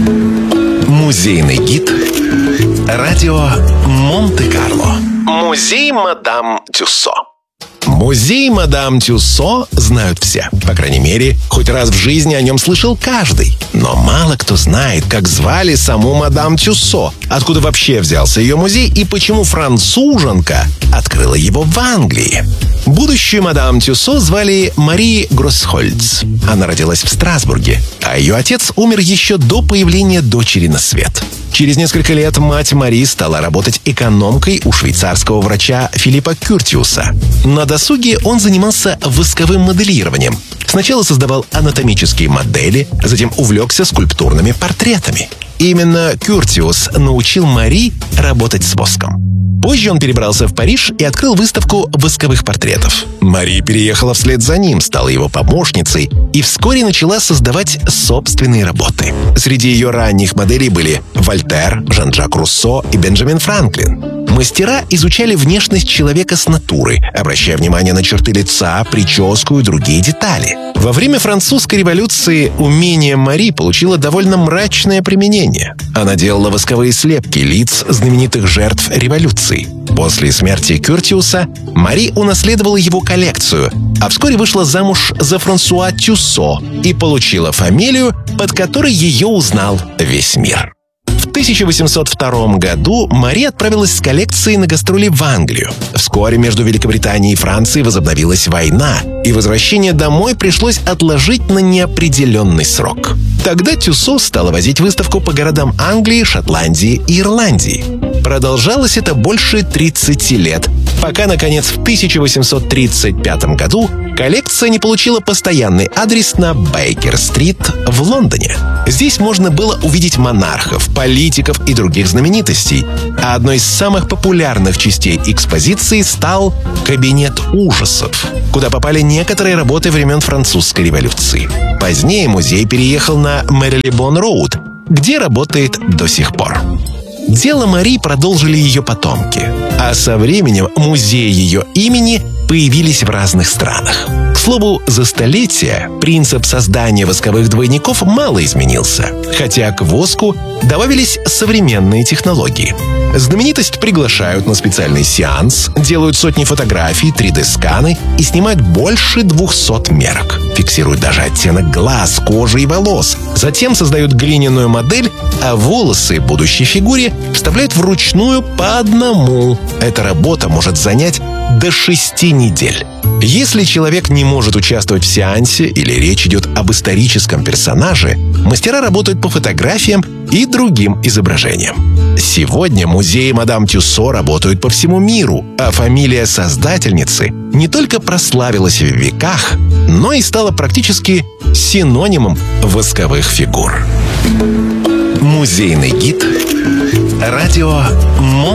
Музейный гид радио Монте-Карло. Музей мадам Тюссо. Музей мадам Тюссо знают все. По крайней мере, хоть раз в жизни о нем слышал каждый. Но мало кто знает, как звали саму мадам Тюссо, откуда вообще взялся ее музей и почему француженка открыла его в Англии. Будущую мадам Тюссо звали Мари Гроссхольц. Она родилась в Страсбурге, а ее отец умер еще до появления дочери на свет. Через несколько лет мать Мари стала работать экономкой у швейцарского врача Филиппа Кюртиуса. На досуге он занимался восковым моделированием. Сначала создавал анатомические модели, затем увлекся скульптурными портретами. Именно Кюртиус научил Мари работать с воском. Позже он перебрался в Париж и открыл выставку восковых портретов. Мари переехала вслед за ним, стала его помощницей и вскоре начала создавать собственные работы. Среди ее ранних моделей были Вольтер, Жан-Жак Руссо и Бенджамин Франклин. Мастера изучали внешность человека с натуры, обращая внимание на черты лица, прическу и другие детали. Во время французской революции умение Мари получило довольно мрачное применение. Она делала восковые слепки лиц знаменитых жертв революции. После смерти Кюртиуса Мари унаследовала его коллекцию, а вскоре вышла замуж за Франсуа Тюссо и получила фамилию, под которой ее узнал весь мир. В 1802 году Мари отправилась с коллекцией на гастроли в Англию. Вскоре между Великобританией и Францией возобновилась война, и возвращение домой пришлось отложить на неопределенный срок. Тогда Тюссо стала возить выставку по городам Англии, Шотландии и Ирландии. Продолжалось это больше 30 лет, пока, наконец, в 1835 году коллекция не получила постоянный адрес на Бейкер-стрит в Лондоне. Здесь можно было увидеть монархов, политиков и других знаменитостей, а одной из самых популярных частей экспозиции стал «Кабинет ужасов», куда попали некоторые работы времен французской революции. Позднее музей переехал на Мэрилибон-роуд, где работает до сих пор. Дело Мари продолжили ее потомки, а со временем музеи ее имени появились в разных странах. К слову, за столетия принцип создания восковых двойников мало изменился, хотя к воску добавились современные технологии. Знаменитость приглашают на специальный сеанс, делают сотни фотографий, 3D-сканы и снимают больше 200 мерок. Фиксируют даже оттенок глаз, кожи и волос. Затем создают глиняную модель, а волосы будущей фигуре вставляют вручную по одному. Эта работа может занять до 6 недель. Если человек не может участвовать в сеансе или речь идет об историческом персонаже, мастера работают по фотографиям и другим изображениям. Сегодня музеи мадам Тюссо работают по всему миру, а фамилия создательницы не только прославилась в веках, но и стала практически синонимом восковых фигур. Музейный гид радио